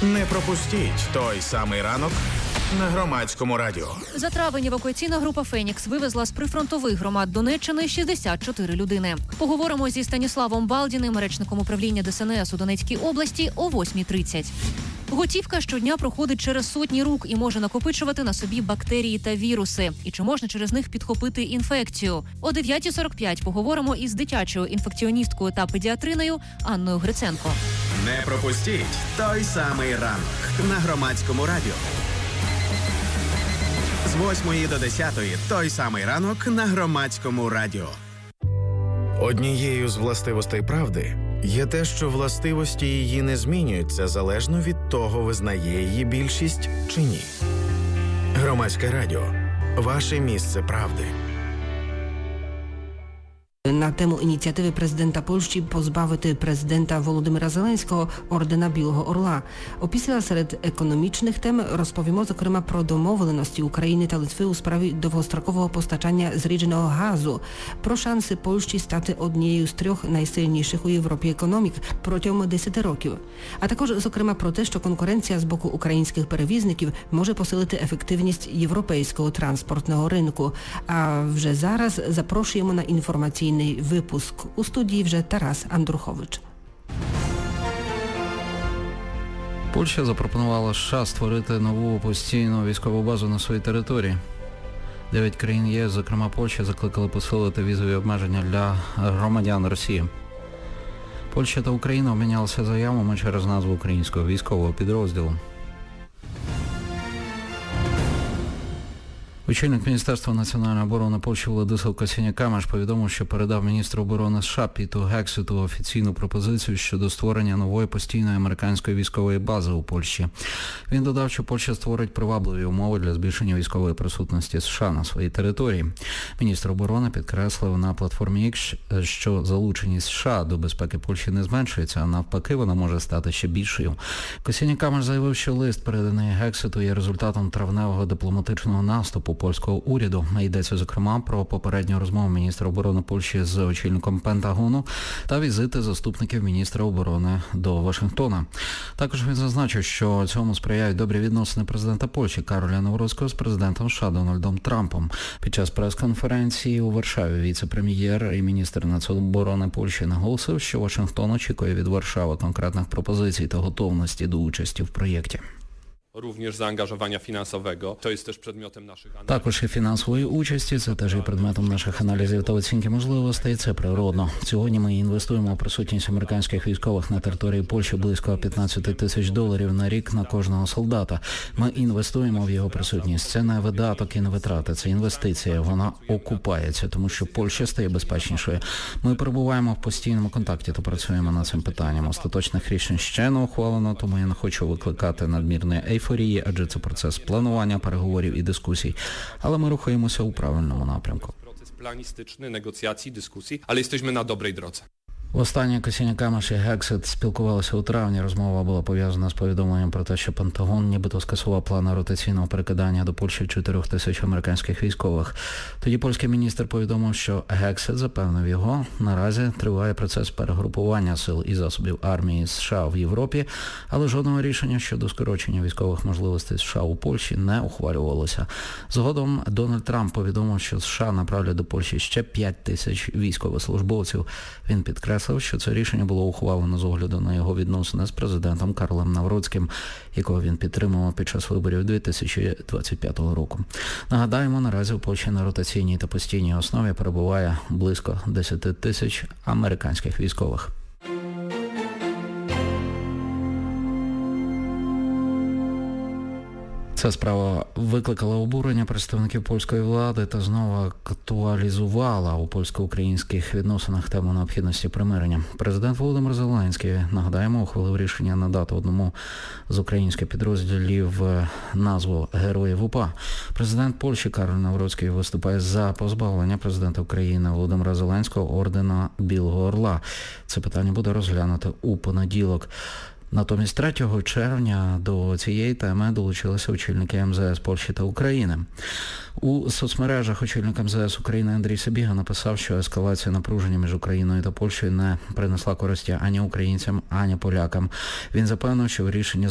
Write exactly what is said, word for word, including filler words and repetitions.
Не пропустіть той самий ранок на Громадському радіо. За травень евакуаційна група «Фенікс» вивезла з прифронтових громад Донеччини шістдесят чотири людини. Поговоримо зі Станіславом Балдіним, речником управління Де Ес Ен Ес у Донецькій області, о восьмій тридцять. Готівка щодня проходить через сотні рук і може накопичувати на собі бактерії та віруси. І чи можна через них підхопити інфекцію? О дев'ятій сорок п'ять поговоримо із дитячою інфекціоністкою та педіатриною Анною Гриценко. Не пропустіть той самий ранок на Громадському радіо. З восьмої до десятої той самий ранок на Громадському радіо. Однією з властивостей правди є те, що властивості її не змінюються залежно від того, визнає її більшість чи ні. Громадське радіо. Ваше місце правди. На тему ініціативи президента Польщі позбавити президента Володимира Зеленського ордена Білого Орла. Опісля серед економічних тем розповімо, зокрема, про домовленості України та Литви у справі довгострокового постачання зрідженого газу, про шанси Польщі стати однією з трьох найсильніших у Європі економік протягом десяти років. А також, зокрема, про те, що конкуренція з боку українських перевізників може посилити ефективність європейського транспортного ринку. А вже зараз запрошуємо на інформаційний випуск. У студії вже Тарас Андрухович. Польща запропонувала США створити нову постійну військову базу на своїй території. Дев'ять країн ЄС, зокрема Польща, закликали посилити візові обмеження для громадян Росії. Польща та Україна обмінялися заявами через назву українського військового підрозділу. Очільник Міністерства національної оборони Польщі Владислав Косіняк-Камиш повідомив, що передав міністру оборони США Піту Гексету офіційну пропозицію щодо створення нової постійної американської військової бази у Польщі. Він додав, що Польща створить привабливі умови для збільшення військової присутності США на своїй території. Міністр оборони підкреслив на платформі X, що залученість США до безпеки Польщі не зменшується, а навпаки вона може стати ще більшою. Косіняк-Камиш заявив, що лист, переданий Гексету, є результатом травневого дипломатичного наступу польського уряду. Йдеться, зокрема, про попередню розмову міністра оборони Польщі з очільником Пентагону та візити заступників міністра оборони до Вашингтона. Також він зазначив, що цьому сприяють добрі відносини президента Польщі Кароля Навроцького з президентом США Дональдом Трампом. Під час прес-конференції у Варшаві віце-прем'єр і міністр нацоборони Польщі наголосив, що Вашингтон очікує від Варшави конкретних пропозицій та готовності до участі в проєкті. Również zaangażowania finansowego. To jest też przedmiotem naszych analiz. Також і фінансової участі, це теж і предметом наших аналізів та оцінки можливостей, це природно. Сьогодні ми інвестуємо у присутність американських військових на території Польщі близько п'ятнадцять тисяч доларів на рік на кожного солдата. Ми інвестуємо в його присутність. Це не видаток і не витрати, це інвестиція. Вона окупається, тому що Польща стає безпечнішою. Ми перебуваємо в постійному контакті та працюємо над цим питанням. Остаточних рішень ще не ухвалено, тому я не хочу викликати надмірний ейфорії, адже це процес планування, переговорів і дискусій. Але ми рухаємося у правильному напрямку. Proces planistyczny, negocjacji, dyskusji, ale jesteśmy na dobrej drodze. Востаннє Косіняк-Камиш і Гексет спілкувалися у травні. Розмова була пов'язана з повідомленням про те, що Пентагон нібито скасував плани ротаційного перекидання до Польщі чотирьох тисяч американських військових. Тоді польський міністр повідомив, що Гексет запевнив його, наразі триває процес перегрупування сил і засобів армії США в Європі, але жодного рішення щодо скорочення військових можливостей США у Польщі не ухвалювалося. Згодом Дональд Трамп повідомив, що США направлять до Польщі ще п'ять тисяч військовослужбовців. Він підкреслив, що це рішення було ухвалено з огляду на його відносини з президентом Карлом Навроцьким, якого він підтримував під час виборів дві тисячі двадцять п'ятого року. Нагадаємо, наразі в Польщі на ротаційній та постійній основі перебуває близько десять тисяч американських військових. Ця справа викликала обурення представників польської влади та знову актуалізувала у польсько-українських відносинах тему необхідності примирення. Президент Володимир Зеленський, нагадаємо, ухвалив рішення надати одному з українських підрозділів назву Героїв УПА. Президент Польщі Кароль Навроцький виступає за позбавлення президента України Володимира Зеленського ордена Білого Орла. Це питання буде розглянуто у понеділок. Натомість третього червня до цієї теми долучилися очільники ем зе ес Польщі та України. У соцмережах очільник ем зе ес України Андрій Сабіга написав, що ескалація напруження між Україною та Польщею не принесла користі ані українцям, ані полякам. Він запевнив, що рішення